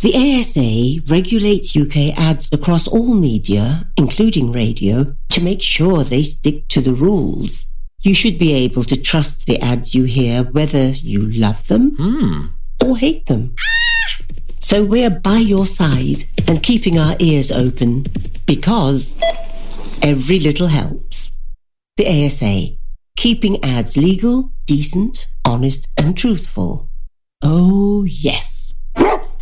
The ASA regulates UK ads across all media, including radio, to make sure they stick to the rules. You should be able to trust the ads you hear, whether you love them or hate them. So we're by your side and keeping our ears open, because every little helps. The ASA, keeping ads legal, decent, honest and truthful. Oh, yes.